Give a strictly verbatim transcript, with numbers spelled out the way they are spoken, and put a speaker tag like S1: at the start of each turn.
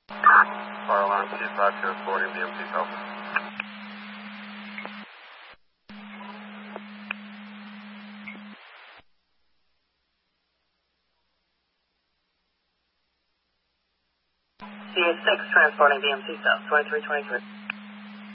S1: Fire alarm C five zero forty, B M C Delta.
S2: C A six transporting B M C South, twenty-three twenty-three.